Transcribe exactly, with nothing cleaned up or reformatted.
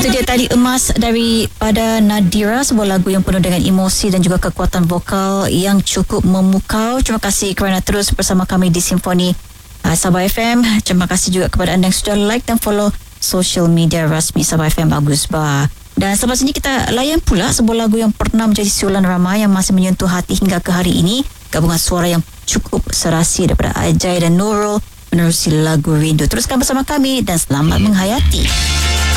Itu dia tadi Emas daripada Nadira, sebuah lagu yang penuh dengan emosi dan juga kekuatan vokal yang cukup memukau. Terima kasih kerana terus bersama kami di Simfoni uh, Sabah F M. Terima kasih juga kepada anda yang sudah like dan follow social media rasmi Sabah F M Bagus Bah. Dan selepas ini kita layan pula sebuah lagu yang pernah menjadi siulan ramai yang masih menyentuh hati hingga ke hari ini. Gabungan suara yang cukup serasi daripada Ajay dan Nurul menerusi lagu Rindu. Teruskan bersama kami dan selamat menghayati.